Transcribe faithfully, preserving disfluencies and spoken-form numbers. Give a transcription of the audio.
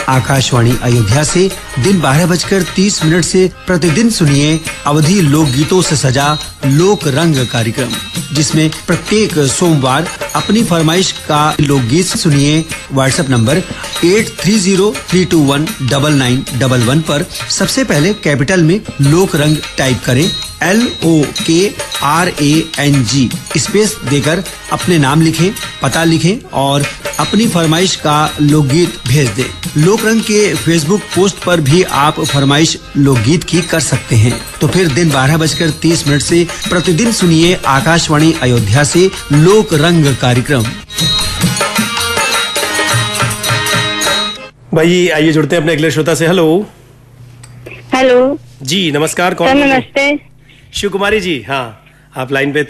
आकाशवाणी अयोध्या से दिन बारह बजकर तीस मिनट से प्रतिदिन सुनिए अवधी लोकगीतों से सजा लोक रंग कार्यक्रम, जिसमें प्रत्येक सोमवार अपनी फरमाइश का लोकगीत सुनिए। WhatsApp number eight three zero three to one double nine double one पर सबसे पहले कैपिटल में लोक रंग टाइप करें, एल ओ के R A N G space देकर अपने नाम लिखें, पता लिखें और अपनी फरमाइश का लोकगीत भेज दें। लोक रंग के फेसबुक पोस्ट पर भी आप फरमाइश लोकगीत की कर सकते हैं। तो फिर दिन बारह बजकर तीस मिनट से प्रतिदिन सुनिए आकाशवाणी अयोध्या से लोक रंग कार्यक्रम। भाई आइए जुड़ते हैं अपने अगले श्रोता से। हेलो हेलो जी, नमस्कार। कौन? सर नमस्ते। शिव कुमारी जी, हाँ आप लाइन पे